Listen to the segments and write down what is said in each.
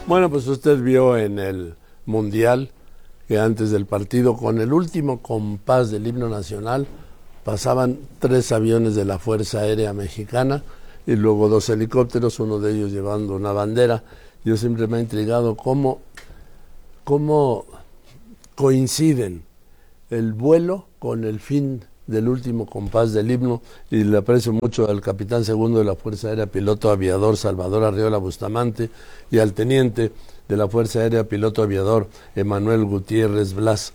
Bueno, pues usted vio en el Mundial que antes del partido, con el último compás del himno nacional, pasaban 3 aviones de la Fuerza Aérea Mexicana y luego 2 helicópteros, uno de ellos llevando una bandera. Yo siempre me ha intrigado cómo coinciden el vuelo con el fin del último compás del himno, y le aprecio mucho al capitán segundo de la Fuerza Aérea, piloto aviador Salvador Arriola Bustamante, y al teniente de la Fuerza Aérea, piloto aviador Emanuel Gutiérrez Blas.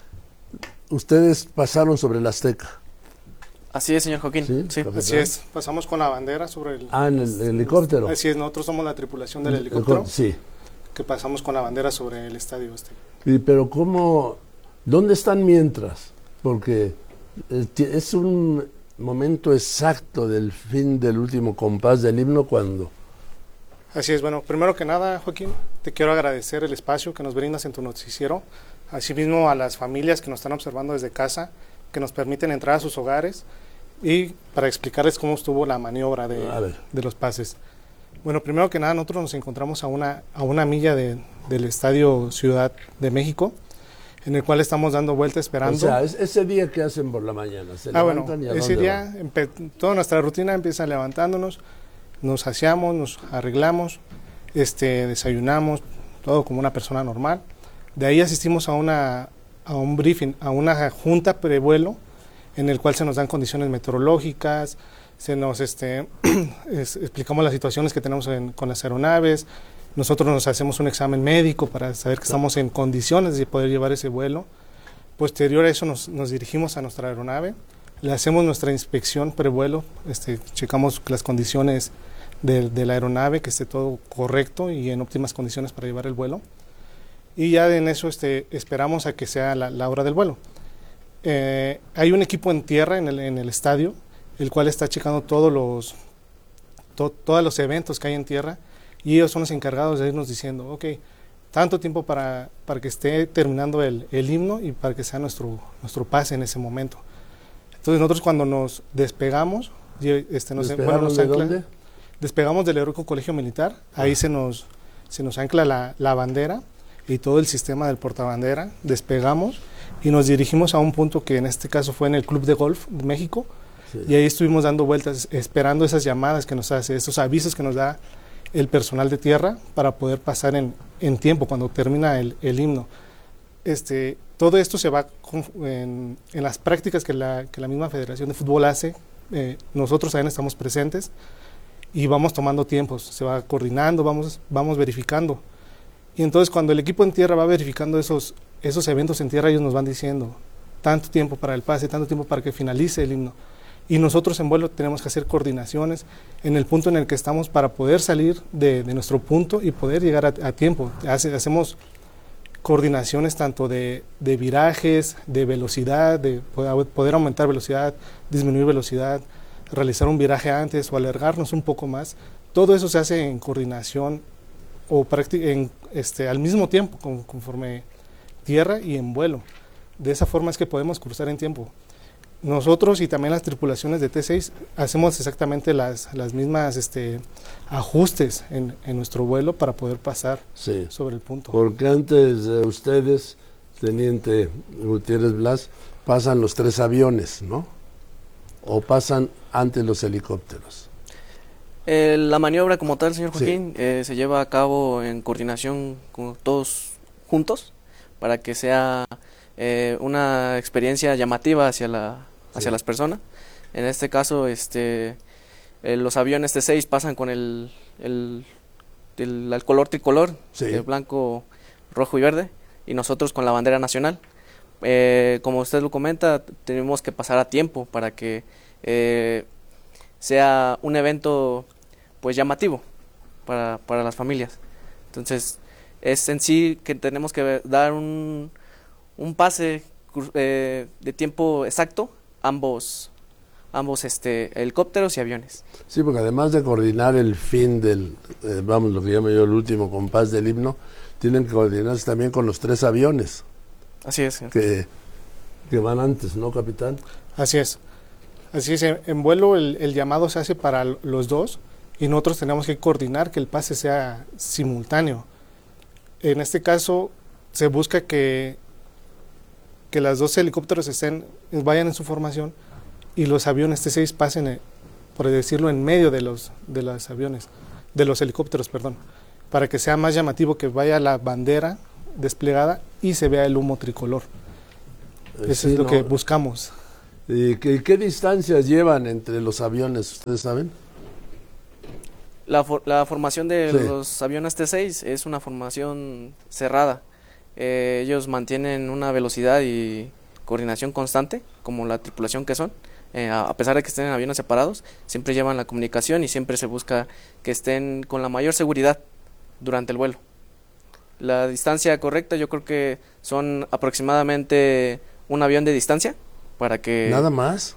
Ustedes pasaron sobre el Azteca. Así es, señor Joaquín. Sí, así es. Pasamos con la bandera sobre el... en el helicóptero. Así es, nosotros somos la tripulación del helicóptero. Sí. Que pasamos con la bandera sobre el estadio este. Pero ¿dónde están mientras? Porque es un momento exacto del fin del último compás del himno cuando... Así es, bueno, primero que nada, Joaquín, te quiero agradecer el espacio que nos brindas en tu noticiero, asimismo a las familias que nos están observando desde casa, que nos permiten entrar a sus hogares, y para explicarles cómo estuvo la maniobra de los pases. Bueno, primero que nada, nosotros nos encontramos a una milla del Estadio Ciudad de México, en el cual estamos dando vuelta esperando. O sea, ese día que hacen por la mañana, se levantan y ¿a ese dónde día toda nuestra rutina empieza levantándonos, nos aseamos, nos arreglamos, desayunamos, todo como una persona normal. De ahí asistimos a un briefing, a una junta prevuelo, en el cual se nos dan condiciones meteorológicas, se nos explicamos las situaciones que tenemos con las aeronaves. Nosotros nos hacemos un examen médico para saber que estamos en condiciones de poder llevar ese vuelo. Posterior a eso nos dirigimos a nuestra aeronave, le hacemos nuestra inspección prevuelo, checamos las condiciones de la aeronave, que esté todo correcto y en óptimas condiciones para llevar el vuelo. Y ya en eso esperamos a que sea la hora del vuelo. Hay un equipo en tierra en el estadio, el cual está checando todos los eventos que hay en tierra, y ellos son los encargados de irnos diciendo, ok, tanto tiempo para que esté terminando el himno y para que sea nuestro pase en ese momento. Entonces nosotros cuando nos despegamos, despegamos del Heroico Colegio Militar, ahí se nos ancla la bandera y todo el sistema del portabandera, despegamos y nos dirigimos a un punto que en este caso fue en el Club de Golf de México, sí. Y ahí estuvimos dando vueltas, esperando esas llamadas que nos hace, esos avisos que nos da el personal de tierra para poder pasar en tiempo cuando termina el himno. Todo esto se va en las prácticas que la misma Federación de Fútbol hace. Nosotros también estamos presentes y vamos tomando tiempos, se va coordinando, vamos verificando. Y entonces cuando el equipo en tierra va verificando esos eventos en tierra, ellos nos van diciendo tanto tiempo para el pase, tanto tiempo para que finalice el himno. Y nosotros en vuelo tenemos que hacer coordinaciones en el punto en el que estamos para poder salir de nuestro punto y poder llegar a tiempo. Hacemos coordinaciones tanto de virajes, de velocidad, de poder aumentar velocidad, disminuir velocidad, realizar un viraje antes o alargarnos un poco más. Todo eso se hace en coordinación o al mismo tiempo conforme tierra y en vuelo. De esa forma es que podemos cruzar en tiempo. Nosotros y también las tripulaciones de T6 hacemos exactamente las mismas ajustes en nuestro vuelo para poder pasar sobre el punto. Porque antes de ustedes, teniente Gutiérrez Blas, pasan los 3 aviones, ¿no? ¿O pasan antes los helicópteros? La maniobra como tal, señor Joaquín, se lleva a cabo en coordinación con todos juntos para que sea una experiencia llamativa hacia las personas. En este caso, los aviones T6 pasan con el color tricolor, blanco, rojo y verde, y nosotros con la bandera nacional. Como usted lo comenta, tenemos que pasar a tiempo para que sea un evento pues llamativo para las familias. Entonces es en sí que tenemos que dar un pase de tiempo exacto ambos helicópteros y aviones. Sí, porque además de coordinar el fin del, lo que llamo yo el último compás del himno, tienen que coordinarse también con los 3 aviones. Así es, señor. Que van antes, ¿no, capitán? Así es. En vuelo el llamado se hace para los 2 y nosotros tenemos que coordinar que el pase sea simultáneo. En este caso se busca que las dos helicópteros vayan en su formación y los aviones T-6 pasen, por decirlo, en medio de los helicópteros, perdón, para que sea más llamativo, que vaya la bandera desplegada y se vea el humo tricolor. Eso es lo que buscamos. ¿Y qué distancias llevan entre los aviones, ustedes saben? La formación de los aviones T-6 es una formación cerrada. Ellos mantienen una velocidad y coordinación constante, como la tripulación que son. A pesar de que estén en aviones separados, siempre llevan la comunicación y siempre se busca que estén con la mayor seguridad durante el vuelo. La distancia correcta yo creo que son aproximadamente un avión de distancia para que... ¿Nada más?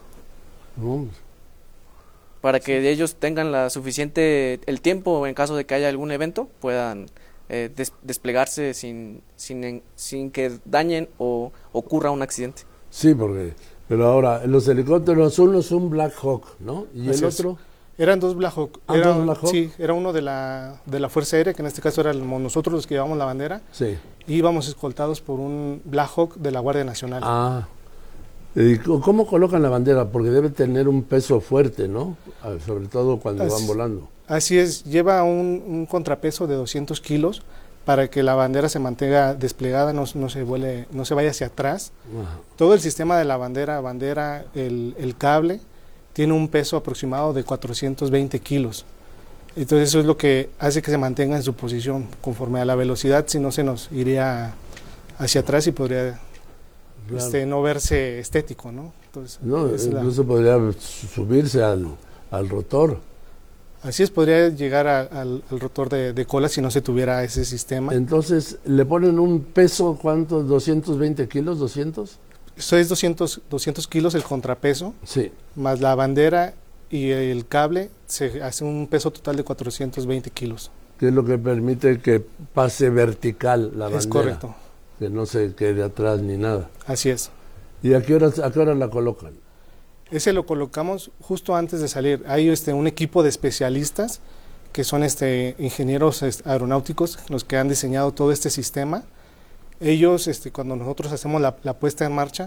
Para que ellos tengan el tiempo en caso de que haya algún evento, puedan desplegarse sin que dañen o ocurra un accidente. Sí, pero ahora, los helicópteros, uno es un Black Hawk, ¿no? ¿Y el otro? Eran dos Black Hawk. ¿Dos Black Hawk? Sí, era uno de la Fuerza Aérea, que en este caso éramos nosotros los que llevamos la bandera. Sí. Y íbamos escoltados por un Black Hawk de la Guardia Nacional. Ah. ¿Y cómo colocan la bandera? Porque debe tener un peso fuerte, ¿no? Sobre todo cuando van volando. Así es, lleva un contrapeso de 200 kilos para que la bandera se mantenga desplegada, no se vaya hacia atrás. Ajá. Todo el sistema de la bandera, el cable, tiene un peso aproximado de 420 kilos. Entonces eso es lo que hace que se mantenga en su posición conforme a la velocidad, si no se nos iría hacia atrás y podría no verse estético, ¿no? Entonces, incluso podría subirse al rotor. Así es, podría llegar al rotor de cola si no se tuviera ese sistema. Entonces, ¿le ponen un peso, cuánto? ¿220 kilos? ¿200? Eso es 200 kilos el contrapeso, sí, más la bandera y el cable, se hace un peso total de 420 kilos. Que es lo que permite que pase vertical la bandera. Es correcto. Que no se quede atrás ni nada. Así es. ¿Y a qué hora la colocan? Ese lo colocamos justo antes de salir. Hay un equipo de especialistas que son ingenieros aeronáuticos los que han diseñado todo este sistema. Ellos, cuando nosotros hacemos la puesta en marcha,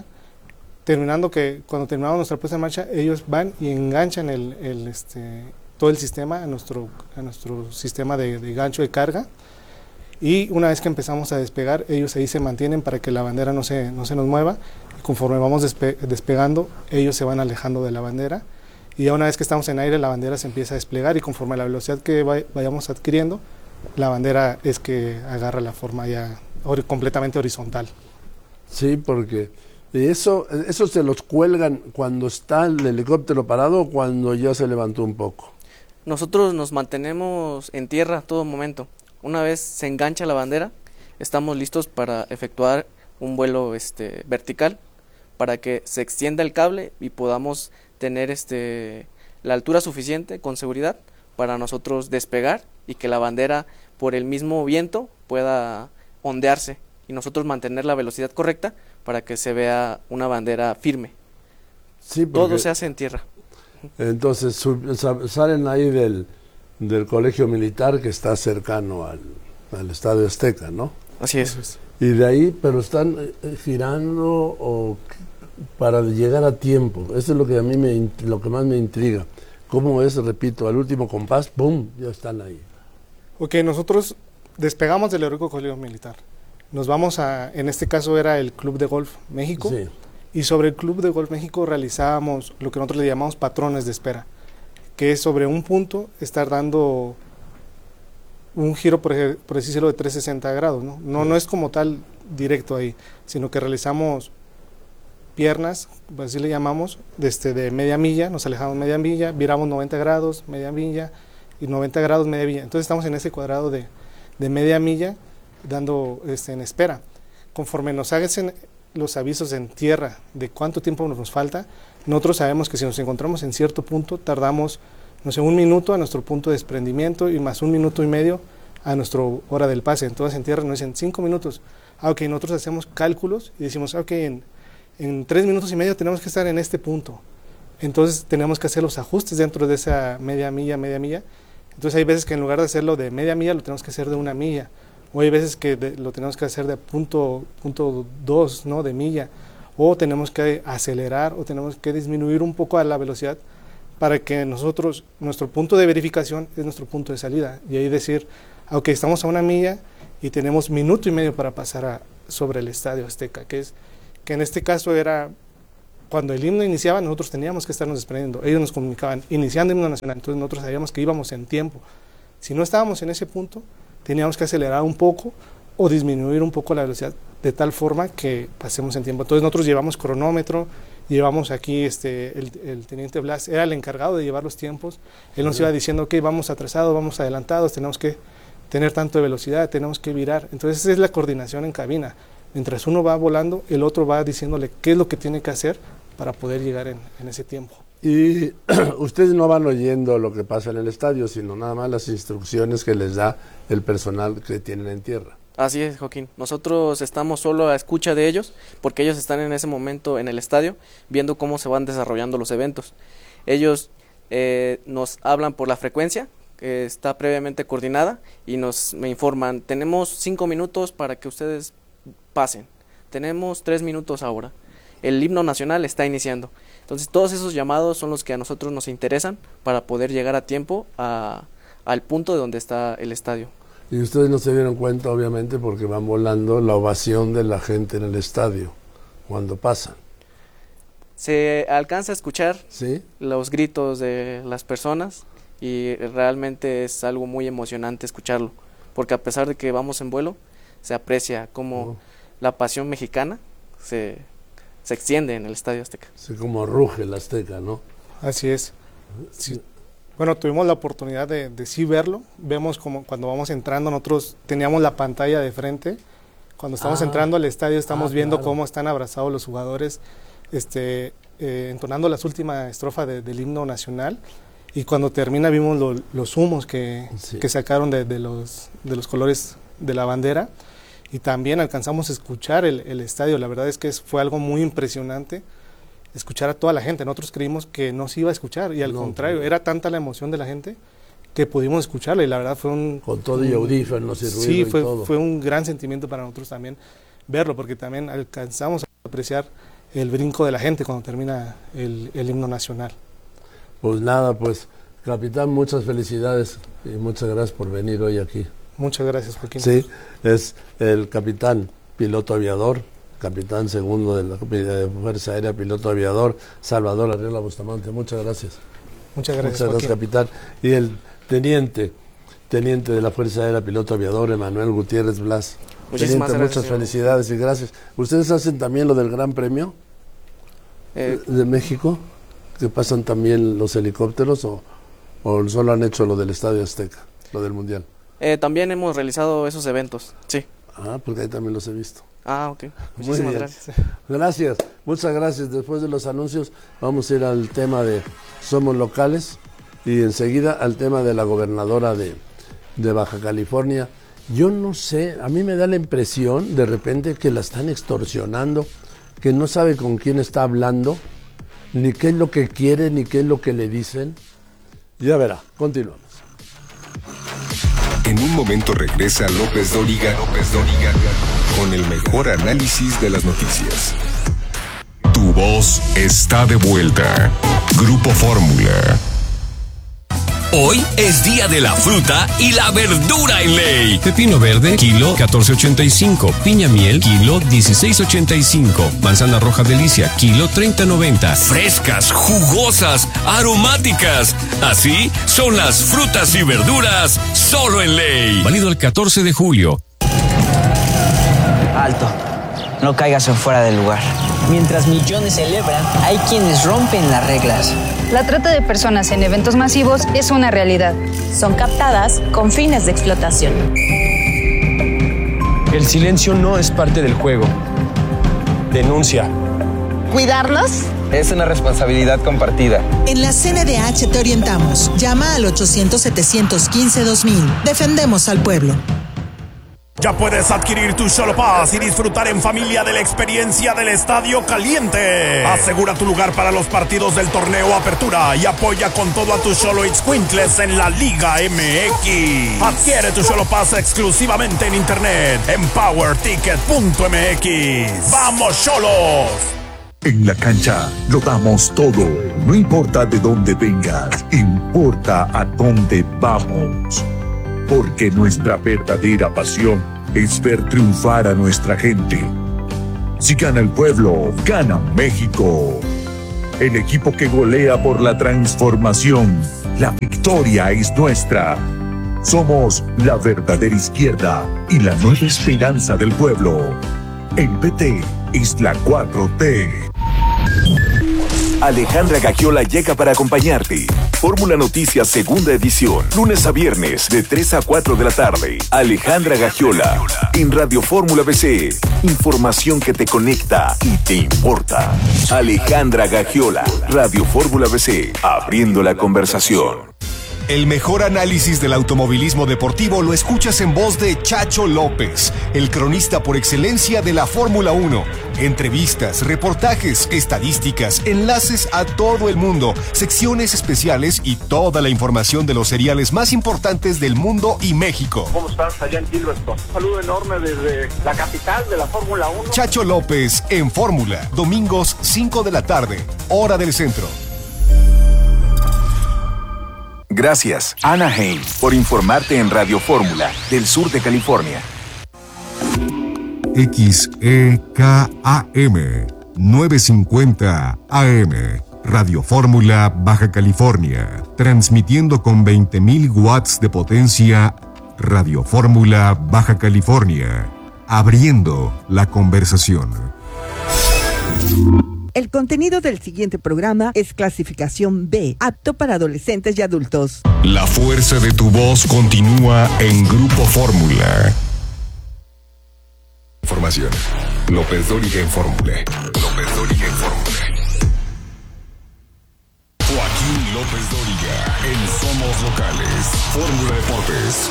cuando terminamos nuestra puesta en marcha, ellos van y enganchan todo el sistema a nuestro sistema de gancho de carga. Y una vez que empezamos a despegar, ellos ahí se mantienen para que la bandera no se nos mueva. Y conforme vamos despegando, ellos se van alejando de la bandera. Y ya una vez que estamos en aire, la bandera se empieza a desplegar y conforme a la velocidad que vayamos adquiriendo, la bandera es que agarra la forma ya completamente horizontal. Sí, porque eso se los cuelgan cuando está el helicóptero parado o cuando ya se levantó un poco. Nosotros nos mantenemos en tierra todo momento. Una vez se engancha la bandera, estamos listos para efectuar un vuelo vertical para que se extienda el cable y podamos tener la altura suficiente con seguridad para nosotros despegar y que la bandera por el mismo viento pueda ondearse y nosotros mantener la velocidad correcta para que se vea una bandera firme. Sí, todo se hace en tierra. Entonces salen ahí del colegio militar que está cercano al Estadio Azteca, ¿no? Así es. Y de ahí, pero están girando para llegar a tiempo. Eso es lo que a mí lo que más me intriga. ¿Cómo es? Repito, al último compás, ¡pum!, ya están ahí. Ok, nosotros despegamos del Heroico Colegio Militar. Nos vamos en este caso era el Club de Golf México. Sí. Y sobre el Club de Golf México realizábamos lo que nosotros le llamamos patrones de espera, que es sobre un punto estar dando un giro, por así decirlo, de 360 grados, ¿no? No es como tal directo ahí, sino que realizamos piernas, así le llamamos, de media milla, nos alejamos media milla, viramos 90 grados, media milla, y 90 grados, media milla. Entonces estamos en ese cuadrado de media milla, dando en espera. Conforme nos hagan los avisos en tierra de cuánto tiempo nos falta, nosotros sabemos que si nos encontramos en cierto punto, tardamos, no sé, 1 minuto a nuestro punto de desprendimiento y más 1 minuto y medio a nuestra hora del pase. Entonces en tierra nos dicen 5 minutos. Ok, nosotros hacemos cálculos y decimos, ok, en 3 minutos y medio tenemos que estar en este punto. Entonces tenemos que hacer los ajustes dentro de esa media milla. Entonces hay veces que en lugar de hacerlo de media milla, lo tenemos que hacer de 1 milla, o hay veces que lo tenemos que hacer de punto 2, ¿no?, de milla, o tenemos que acelerar o tenemos que disminuir un poco a la velocidad para que nuestro punto de verificación es nuestro punto de salida, y ahí decir, ok, estamos a 1 milla y tenemos 1.5 minutos para pasar sobre el Estadio Azteca, que en este caso era cuando el himno iniciaba, nosotros teníamos que estarnos desprendiendo, ellos nos comunicaban, iniciando el himno nacional, entonces nosotros sabíamos que íbamos en tiempo. Si no estábamos en ese punto, teníamos que acelerar un poco o disminuir un poco la velocidad de tal forma que pasemos en tiempo. Entonces nosotros llevamos cronómetro, llevamos aquí, el teniente Blas era el encargado de llevar los tiempos, él nos iba diciendo, ok, vamos atrasados, vamos adelantados, tenemos que tener tanto de velocidad, tenemos que virar. Entonces esa es la coordinación en cabina. Mientras uno va volando, el otro va diciéndole qué es lo que tiene que hacer para poder llegar en ese tiempo. Y ustedes no van oyendo lo que pasa en el estadio, sino nada más las instrucciones que les da el personal que tienen en tierra. Así es, Joaquín. Nosotros estamos solo a escucha de ellos, porque ellos están en ese momento en el estadio, viendo cómo se van desarrollando los eventos. Ellos nos hablan por la frecuencia, que está previamente coordinada, y me informan, tenemos 5 minutos para que ustedes pasen, tenemos 3 minutos ahora, el himno nacional está iniciando. Entonces todos esos llamados son los que a nosotros nos interesan para poder llegar a tiempo al punto de donde está el estadio. Y ustedes no se dieron cuenta, obviamente, porque van volando, la ovación de la gente en el estadio cuando pasan. Se alcanza a escuchar, ¿sí?, los gritos de las personas, y realmente es algo muy emocionante escucharlo, porque a pesar de que vamos en vuelo, se aprecia cómo la pasión mexicana se extiende en el Estadio Azteca. Sí, como ruge el Azteca, ¿no? Así es. Sí. Bueno, tuvimos la oportunidad de sí verlo. Vemos como cuando vamos entrando, nosotros teníamos la pantalla de frente. Cuando estamos entrando al estadio, estamos viendo cómo están abrazados los jugadores, entonando las últimas estrofas del himno nacional. Y cuando termina, vimos los humos que sacaron de los colores de la bandera. Y también alcanzamos a escuchar el estadio. La verdad es que fue algo muy impresionante escuchar a toda la gente. Nosotros creímos que no se iba a escuchar, y al contrario, era tanta la emoción de la gente que pudimos escucharla, y la verdad fue con todo y audífonos y ruido. Sí, y todo. Fue un gran sentimiento para nosotros también verlo, porque también alcanzamos a apreciar el brinco de la gente cuando termina el himno nacional. Pues nada, pues capitán, muchas felicidades y muchas gracias por venir hoy aquí. Muchas gracias, Joaquín. Sí, es el capitán piloto aviador, capitán segundo de la Fuerza Aérea, piloto aviador, Salvador Arriola Bustamante. Muchas gracias. Muchas gracias, muchas gracias, capitán. Y el teniente de la Fuerza Aérea, piloto aviador, Emanuel Gutiérrez Blas. Muchísimas teniente, gracias. muchas felicidades y gracias. ¿Ustedes hacen también lo del Gran Premio de México? ¿Que pasan también los helicópteros o solo han hecho lo del Estadio Azteca, lo del Mundial? También hemos realizado esos eventos, sí. Porque ahí también los he visto. Ok. Muchísimas gracias. Gracias, muchas gracias. Después de los anuncios vamos a ir al tema de Somos Locales y enseguida al tema de la gobernadora de Baja California. Yo no sé, a mí me da la impresión de repente que la están extorsionando, que no sabe con quién está hablando, ni qué es lo que quiere, ni qué es lo que le dicen. Ya verá, continuamos. En un momento regresa López Dóriga con el mejor análisis de las noticias. Tu voz está de vuelta. Grupo Fórmula. Hoy es día de la fruta y la verdura en Ley. Pepino verde, kilo 14.85. Piña miel, kilo 16.85. Manzana roja delicia, kilo 30.90. Frescas, jugosas, aromáticas. Así son las frutas y verduras solo en Ley. Válido el 14 de julio. Alto. No caigas en fuera del lugar. Mientras millones celebran, hay quienes rompen las reglas. La trata de personas en eventos masivos es una realidad. Son captadas con fines de explotación. El silencio no es parte del juego. Denuncia. ¿Cuidarlos? Es una responsabilidad compartida. En la CNDH te orientamos. Llama al 800-715-2000. Defendemos al pueblo. Ya puedes adquirir tu Xolo Pass y disfrutar en familia de la experiencia del Estadio Caliente. Asegura tu lugar para los partidos del torneo Apertura y apoya con todo a tus Xolo Ixcuintles en la Liga MX. Adquiere tu Xolo Pass exclusivamente en internet en powerticket.mx. ¡Vamos, Xolos! En la cancha lo damos todo. No importa de dónde vengas, importa a dónde vamos. Porque nuestra verdadera pasión es ver triunfar a nuestra gente. Si gana el pueblo, gana México. El equipo que golea por la transformación. La victoria es nuestra. Somos la verdadera izquierda y la nueva esperanza del pueblo. El PT es la 4T. Alejandra Gagiola llega para acompañarte. Fórmula Noticias segunda edición, lunes a viernes de 3 a 4 de la tarde. Alejandra Gagiola en Radio Fórmula BC. Información que te conecta y te importa. Alejandra Gagiola, Radio Fórmula BC, abriendo la conversación. El mejor análisis del automovilismo deportivo lo escuchas en voz de Chacho López, el cronista por excelencia de la Fórmula 1. Entrevistas, reportajes, estadísticas, enlaces a todo el mundo, secciones especiales y toda la información de los seriales más importantes del mundo y México. ¿Cómo estás allá en Gilberton? Un saludo enorme desde la capital de la Fórmula 1. Chacho López en Fórmula, domingos 5 de la tarde, hora del centro. Gracias, Anaheim, por informarte en Radio Fórmula del sur de California. XEKAM 950 AM, Radio Fórmula Baja California, transmitiendo con 20.000 watts de potencia. Radio Fórmula Baja California, abriendo la conversación. El contenido del siguiente programa es clasificación B, apto para adolescentes y adultos. La fuerza de tu voz continúa en Grupo Fórmula. Información. López Dóriga en Fórmula. López Dóriga en Fórmula. Joaquín López Dóriga en Somos Locales. Fórmula Deportes.